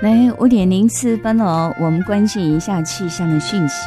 来5:04哦，我们关心一下气象的讯息。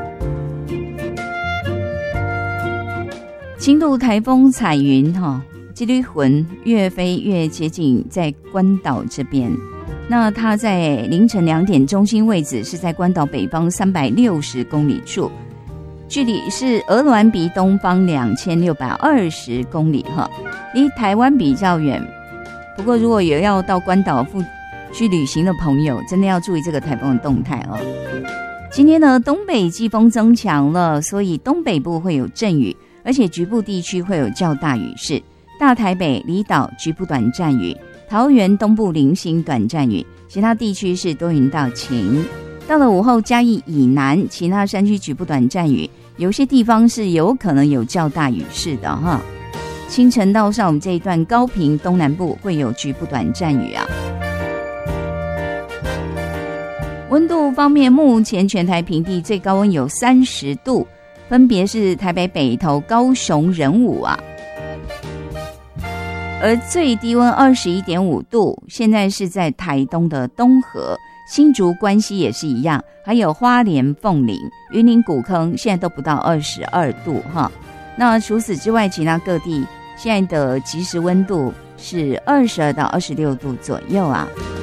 轻度台风彩云这缕云越飞越接近在关岛这边，那它在凌晨2点中心位置是在关岛北方360公里处，距离是鹅銮鼻东方2620公里离台湾比较远。不过如果有要到关岛去旅行的朋友，真的要注意这个台风的动态哦。今天呢，东北季风增强了，所以东北部会有阵雨，而且局部地区会有较大雨势。大台北离岛局部短暂雨，桃园东部零星短暂雨，其他地区是多云到晴。到了午后，嘉义以南其他山区局部短暂雨，有些地方是有可能有较大雨势的哈。清晨到上午这一段，高屏东南部会有局部短暂雨啊。温度方面，目前全台平地最高温有30度，分别是台北北投、高雄仁武啊，而最低温21.5度，现在是在台东的东河、新竹关西也是一样，还有花莲凤林、云林古坑，现在都不到22度哈。那除此之外，其他各地现在的即时温度是22到26度左右啊。